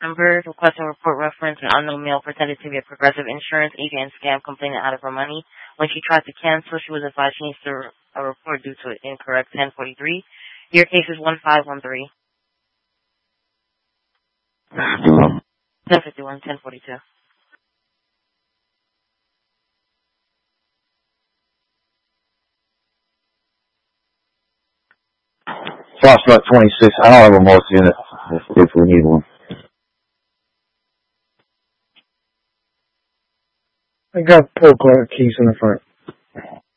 Number requesting report reference an unknown male pretended to be a Progressive Insurance agent and scam complaining out of her money. When she tried to cancel, she was advised she needs to report due to an incorrect 1043. Your case is 1513. 1051, 1042. Prospect 26. I don't have a multi unit if we need one. I got 4 car keys in the front.